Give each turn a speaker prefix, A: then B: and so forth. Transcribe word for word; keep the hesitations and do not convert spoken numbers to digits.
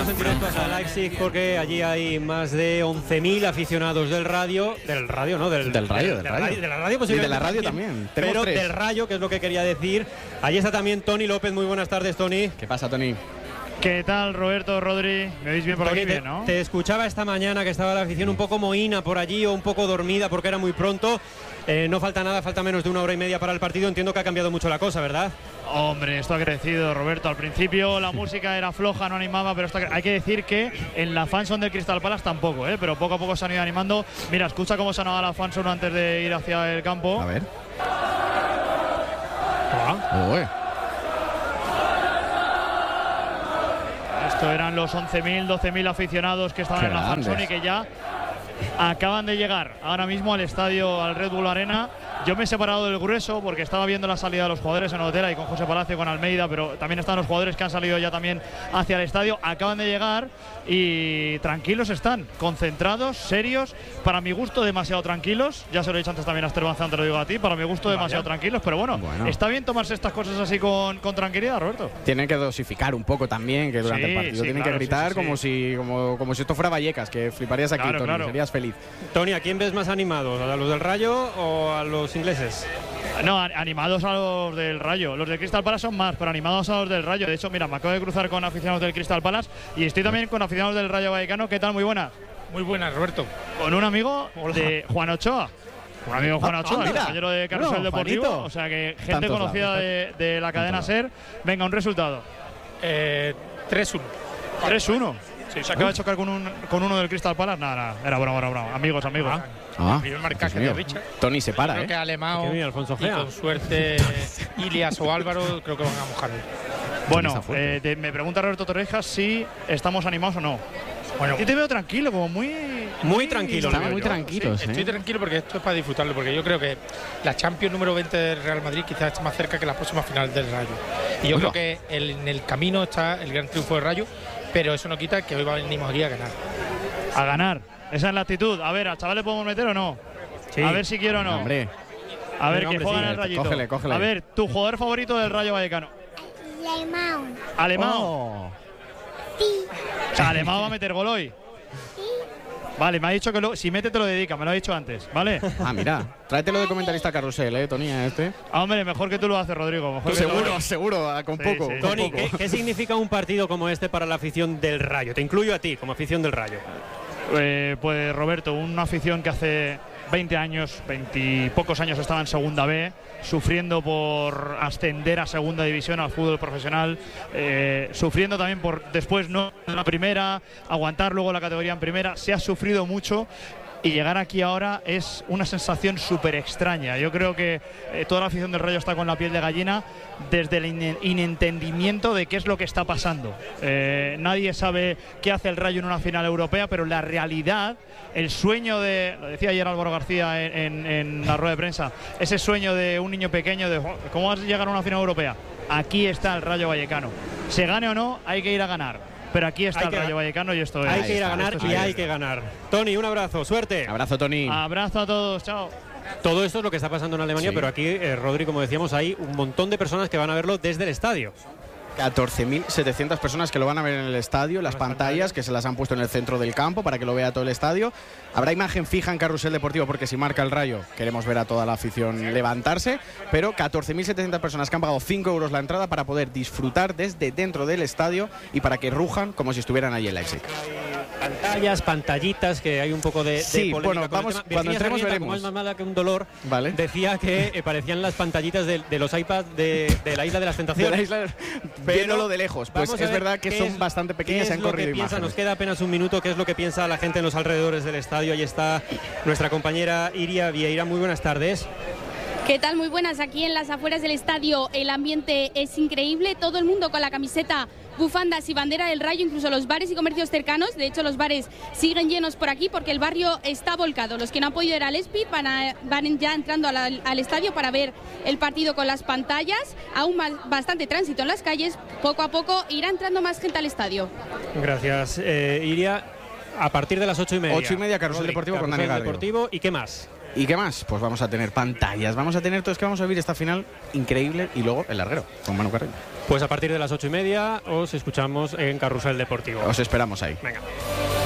A: Vamos en directo hasta Leipzig porque allí hay más de once mil aficionados del radio, del radio, ¿no? Del,
B: del radio,
A: del,
B: del radio.
A: radio. De la radio,
B: y de la radio también.
A: Pero
B: Tenemos tres.
A: del rayo, que es lo que quería decir. Allí está también Tony López. Muy buenas tardes, Tony.
B: ¿Qué pasa, Tony?
C: ¿Qué tal, Roberto, Rodri? ¿Me oís bien por
A: Tony,
C: aquí,
A: te,
C: bien, no?
A: Te escuchaba esta mañana que estaba la afición un poco mohína por allí o un poco dormida porque era muy pronto. Eh, no falta nada, falta menos de una hora y media para el partido. Entiendo que ha cambiado mucho la cosa, ¿verdad?
C: Hombre, esto ha crecido, Roberto. Al principio la música era floja, no animaba, pero esto ha... hay que decir que en la fanzone del Crystal Palace tampoco, ¿eh? Pero poco a poco se han ido animando. Mira, escucha cómo sonaba la fanzone antes de ir hacia el campo.
B: A ver.
C: Ah.
B: Uy.
C: Esto eran los once mil, doce mil aficionados que estaban
B: Qué
C: en la
B: grandes.
C: fanzone y que ya acaban de llegar ahora mismo al estadio, al Red Bull Arena. Yo me he separado del grueso porque estaba viendo la salida de los jugadores en Otera y con José Palacio, con Almeida, pero también están los jugadores que han salido ya también hacia el estadio. Acaban de llegar y tranquilos están, concentrados, serios. Para mi gusto, demasiado tranquilos. Ya se lo he dicho antes también a Esther Banzán, te lo digo a ti. Para mi gusto, demasiado
A: Vaya.
C: tranquilos. Pero bueno,
B: Bueno.
C: está bien tomarse estas cosas así con, con tranquilidad, Roberto.
B: Tienen que dosificar un poco también, que durante
C: Sí,
B: el partido
C: sí,
B: tienen
C: claro,
B: que gritar
C: sí, sí,
B: como,
C: sí.
B: Si, como, como si esto fuera Vallecas, que fliparías aquí,
C: Claro,
B: Tony,
C: claro.
B: serías feliz.
A: Tony, ¿a quién ves más animados? ¿A los del Rayo o a los ingleses?
C: No, animados a los del Rayo. Los del Crystal Palace son más, pero animados a los del Rayo. De hecho, mira, me acabo de cruzar con aficionados del Crystal Palace y estoy también con aficionados del Rayo Vallecano. ¿Qué tal? Muy buenas.
D: Muy buenas, Roberto.
C: Con un amigo de Juan Ochoa. Un amigo de Juan
B: Ah,
C: Ochoa,
B: ah, mira.
C: compañero de Carrusel
B: Bueno,
C: Deportivo.
B: Juanito.
C: O sea que gente
B: Tantos
C: conocida
B: lados,
C: de, de la cadena
B: Tantos
C: SER. Venga, un resultado.
D: Eh, tres uno.
C: tres uno.
D: Sí,
C: Se acaba de chocar con, un, con uno del Crystal Palace. Nada, nada. Era broma, era broma. Amigos, amigos.
D: Ah.
B: Ah,
D: El primer marcaje
B: Dios
D: de
B: mío.
D: Richard.
B: Tony se para,
D: Creo
B: ¿eh?
D: que Alemão
A: Qué bien, Alfonso
D: y
A: Gea.
D: con suerte Ilias o Álvaro creo que van a mojar.
C: Bueno,
B: está fuerte.
C: eh, te- me pregunta Roberto Torrejas si estamos animados o no.
D: Bueno,
C: Yo te veo tranquilo, como muy…
A: Muy tranquilo,
B: Estaban
A: lo veo
B: muy
A: yo.
B: tranquilos,
D: estoy
B: ¿eh?
D: tranquilo porque esto es para disfrutarlo, porque yo creo que la Champions número veinte del Real Madrid quizás está más cerca que las próximas finales del Rayo. Y yo
B: Uy,
D: creo
B: va.
D: que el- en el camino está el gran triunfo del Rayo, pero eso no quita que hoy venimos aquí a ganar.
C: A ganar. Esa es la actitud. A ver, ¿al chaval le podemos meter o no?
A: Sí.
C: A ver si quiero o no.
B: Hombre,
C: A ver,
A: Venga,
C: que
A: hombre,
C: juegan
A: sí.
C: el Rayito.
B: Cógele, cógele.
C: A ver, tu jugador favorito del Rayo Vallecano.
E: Alemão.
C: Alemão.
B: Oh.
C: O sea, Alemão va a meter gol hoy. Vale, me ha dicho que lo- si mete te lo dedica, me lo ha dicho antes, ¿vale?
B: Ah, mira, tráetelo de comentarista Carrusel, ¿eh, Tony? a Este.
C: Ah, hombre, mejor que tú lo haces, Rodrigo. Mejor que tú lo
B: Seguro,
C: haces.
B: seguro, ah, con
C: Sí,
B: poco.
C: sí.
B: con
A: Tony,
B: poco.
A: ¿qué, qué significa un partido como este para la afición del Rayo? Te incluyo a ti como afición del Rayo.
C: Eh, pues Roberto, una afición que hace veinte años, veinte y pocos años estaba en Segunda B, sufriendo por ascender a Segunda División, al fútbol profesional, eh, sufriendo también por después no en la primera, aguantar luego la categoría en primera, se ha sufrido mucho. Y llegar aquí ahora es una sensación súper extraña. Yo creo que eh, toda la afición del Rayo está con la piel de gallina desde el in- inentendimiento de qué es lo que está pasando. Eh, nadie sabe qué hace el Rayo en una final europea, pero la realidad, el sueño de, lo decía ayer Álvaro García en, en- en la rueda de prensa, ese sueño de un niño pequeño de "Jo, ¿cómo vas a llegar a una final europea? Aquí está el Rayo Vallecano. Se gane o no, hay que ir a ganar. Pero aquí está
A: Hay
C: el
A: que
C: Rayo
A: ga-
C: Vallecano y esto es.
A: Hay que ir a
B: está,
A: ganar
B: esto
A: y
B: sí,
A: hay
B: está.
A: que ganar. Tony, un abrazo, suerte.
B: Abrazo, Tony.
C: Abrazo a todos, chao.
A: Todo esto es lo que está pasando en Alemania,
B: Sí.
A: pero aquí, eh, Rodri, como decíamos, hay un montón de personas que van a verlo desde el estadio.
B: catorce mil setecientas personas que lo van a ver en el estadio, las,
A: Las
B: pantallas,
A: pantallas.
B: que se las han puesto en el centro del campo para que lo vea todo el estadio. Habrá imagen fija en Carrusel Deportivo porque si marca el Rayo queremos ver a toda la afición levantarse, pero catorce mil setecientas personas que han pagado cinco euros la entrada para poder disfrutar desde dentro del estadio y para que rujan como si estuvieran allí en Leipzig.
A: Pantallas, pantallitas, que hay un poco de, de
B: Sí,
A: polémica
B: bueno,
A: con el
B: vamos-
A: tema.
B: cuando
A: Virginia
B: entremos
A: Sarmienta,
B: veremos.
A: como es más mala que un dolor,
B: Vale.
A: decía que eh, parecían las pantallitas de, de los iPads de, de la Isla de las
B: De
A: Tentaciones.
B: la isla,
A: Pero
B: viéndolo de lejos, pues
A: vamos a
B: es
A: ver
B: verdad que
A: qué
B: son
A: es-
B: bastante pequeñas y
A: ¿Qué
B: han
A: es lo
B: corrido
A: que piensa?
B: imágenes.
A: Nos queda apenas un minuto. ¿Qué es lo que piensa la gente en los alrededores del estadio? Ahí está nuestra compañera Iria Vieira. Muy buenas tardes.
F: ¿Qué tal? Muy buenas. Aquí en las afueras del estadio el ambiente es increíble. Todo el mundo con la camiseta, bufandas y bandera del Rayo, incluso los bares y comercios cercanos. De hecho, los bares siguen llenos por aquí porque el barrio está volcado. Los que no han podido ir al Espi van, a- van ya entrando al, al estadio para ver el partido con las pantallas. Aún más, bastante tránsito en las calles. Poco a poco irá entrando más gente al estadio.
A: Gracias, eh, Iria. A partir de las ocho y media.
B: Ocho y media, Carrusel
A: Rodri,
B: Deportivo con
A: Carrusel
B: Dani Garrido.
A: Deportivo. ¿Y qué más?
B: ¿Y qué más? Pues vamos a tener pantallas, vamos a tener todo, es que vamos a vivir esta final increíble y luego el larguero con Manu Carreño.
A: Pues a partir de las ocho y media os escuchamos en Carrusel Deportivo.
B: Os esperamos ahí.
A: Venga.